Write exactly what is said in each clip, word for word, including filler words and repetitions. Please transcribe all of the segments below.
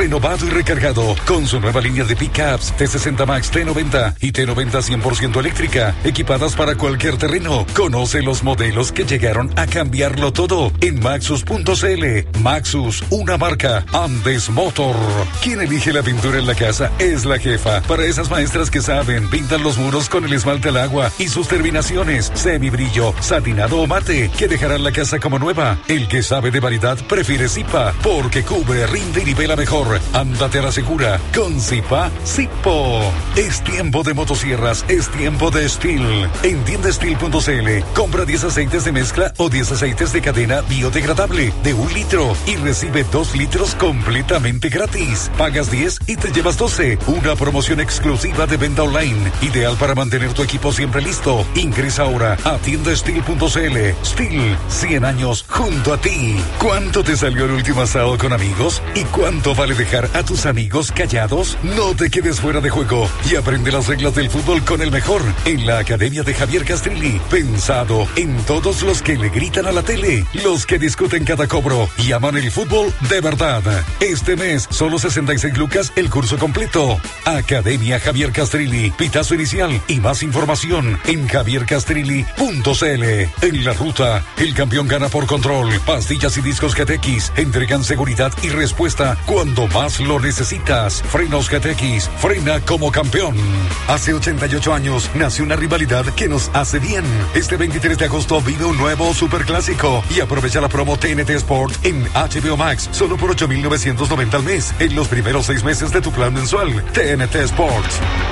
renovado y recargado, con su nueva línea de pickups T sesenta Max, T noventa y T noventa cien por ciento eléctrica, equipadas para cualquier terreno. Conoce los modelos que llegaron a cambiarlo todo en maxus punto c l. Maxus, una marca Andes Motor. Quien elige la pintura en la casa es la jefa. Para esas maestras que saben, pintan los muros con el esmalte al agua y sus terminaciones, semibrillo, satinado o mate, que dejarán la casa como nueva. El que sabe de variedad prefiere Zipa, porque cubre, rinde y nivela mejor. Ándate a la segura con Zipa Zipo. Es tiempo de motosierras, es tiempo de Steel. En tienda steel punto c l, compra diez aceites de mezcla o diez aceites de cadena biodegradable de un litro y recibe dos litros completamente gratis. Pagas diez y te llevas doce. Una promoción exclusiva de venta online, ideal para mantener tu equipo siempre listo. Ingresa ahora a tienda steel punto c l. Steel, cien años junto a ti. ¿Cuánto te salió el último asado con amigos? ¿Y cuánto vale dejar a tus amigos callados? No te quedes fuera de juego y aprende las reglas del fútbol con el mejor en la Academia de Javier Castrilli. Pensado en todos los que le gritan a la tele, los que discuten cada cobro y aman el fútbol de verdad. Este mes, solo sesenta y seis lucas el curso completo. Academia Javier Castrilli, pitazo inicial y más información en javier castrilli punto c l. En la ruta, el campeón gana por control. Pastillas y discos G T X entregan seguridad y respuesta cuando más lo necesitas. Frenos G T X, frena como campeón. Hace ochenta y ocho años nació una rivalidad que nos hace bien. Este veintitrés de agosto vive un nuevo superclásico y aprovecha la promo T N T Sport en H B O Max solo por ocho mil novecientos noventa al mes en los primeros seis meses de tu plan mensual. T N T Sport.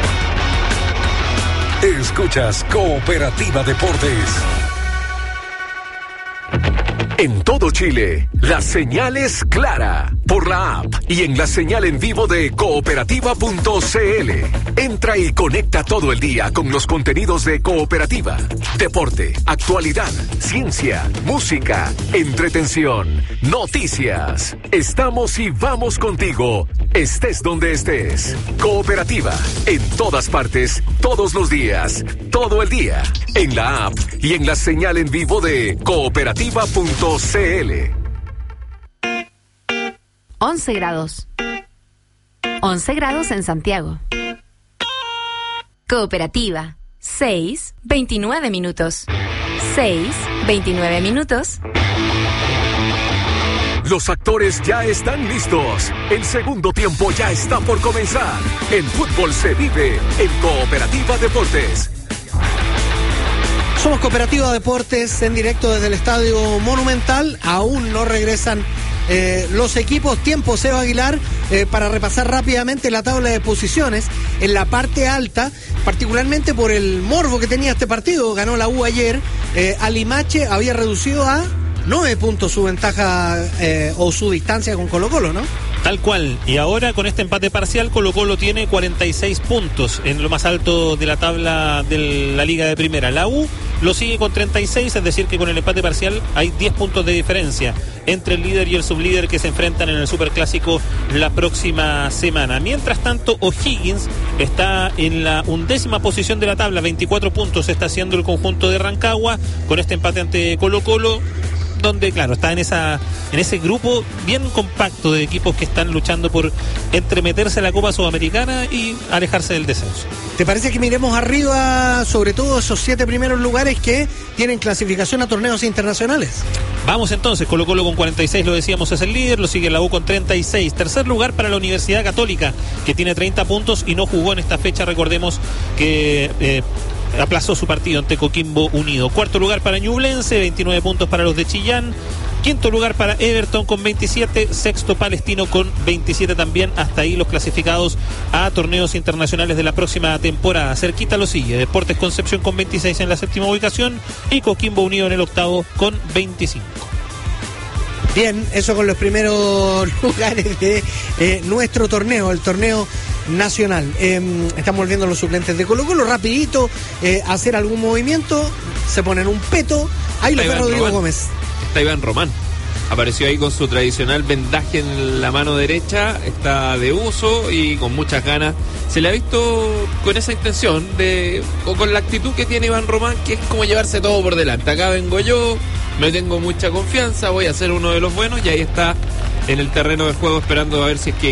Escuchas Cooperativa Deportes. En todo Chile, la señal es clara por la app y en la señal en vivo de cooperativa punto c l. Entra y conecta todo el día con los contenidos de Cooperativa. Deporte, actualidad, ciencia, música, entretención, noticias. Estamos y vamos contigo, estés donde estés. Cooperativa, en todas partes, todos los días, todo el día, en la app y en la señal en vivo de cooperativa punto c l. once grados. once grados en Santiago. Cooperativa. seis, veintinueve minutos. seis, veintinueve minutos. Los actores ya están listos. El segundo tiempo ya está por comenzar. El fútbol se vive en Cooperativa Deportes. Somos Cooperativa Deportes en directo desde el Estadio Monumental. Aún no regresan eh, los equipos. Tiempo, Seba Aguilar, eh, para repasar rápidamente la tabla de posiciones. En la parte alta, particularmente por el morbo que tenía este partido, ganó la U ayer. Eh, Alimache había reducido a nueve puntos su ventaja eh, o su distancia con Colo-Colo, ¿no? Tal cual, y ahora con este empate parcial Colo-Colo tiene cuarenta y seis puntos en lo más alto de la tabla de la Liga de Primera. La U lo sigue con treinta y seis, es decir que con el empate parcial hay diez puntos de diferencia entre el líder y el sublíder que se enfrentan en el Superclásico la próxima semana. Mientras tanto, O'Higgins está en la undécima posición de la tabla, veinticuatro puntos está haciendo el conjunto de Rancagua con este empate ante Colo-Colo, donde claro, está en esa en ese grupo bien compacto de equipos que están luchando por entremeterse a la Copa Sudamericana y alejarse del descenso. ¿Te parece que miremos arriba, sobre todo esos siete primeros lugares que tienen clasificación a torneos internacionales? Vamos entonces, Colo-Colo con cuarenta y seis, lo decíamos, es el líder, lo sigue la U con treinta y seis. Tercer lugar para la Universidad Católica, que tiene treinta puntos y no jugó en esta fecha, recordemos que eh, aplazó su partido ante Coquimbo Unido. Cuarto lugar para Ñublense, veintinueve puntos para los de Chillán. Quinto lugar para Everton con veintisiete, sexto Palestino con veintisiete también. Hasta ahí los clasificados a torneos internacionales de la próxima temporada. Cerquita lo sigue Deportes Concepción con veintiséis en la séptima ubicación y Coquimbo Unido en el octavo con veinticinco. Bien, eso con los primeros lugares de eh, nuestro torneo, el torneo nacional. Eh, estamos volviendo los suplentes de Colo-Colo, rapidito, eh, hacer algún movimiento, se ponen un peto, ahí lo ve Rodrigo Román. Gómez. Está Iván Román, apareció ahí con su tradicional vendaje en la mano derecha, está de uso y con muchas ganas. Se le ha visto con esa intención de, o con la actitud que tiene Iván Román, que es como llevarse todo por delante. Acá vengo yo, me tengo mucha confianza, voy a ser uno de los buenos, y ahí está en el terreno de juego esperando a ver si es que